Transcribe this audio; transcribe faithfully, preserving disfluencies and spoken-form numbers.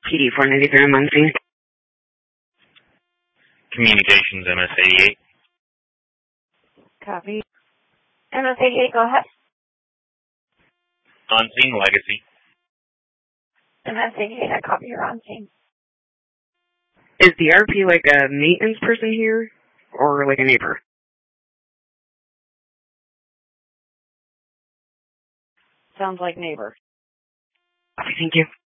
P D four ninety-three, I'm on scene. Communications, M S eighty-eight. Copy. M S eighty-eight, go ahead. On scene, Legacy. M S eighty-eight, I copy, you're on scene. Is the R P like a maintenance person here, or like a neighbor? Sounds like neighbor. Okay, thank you.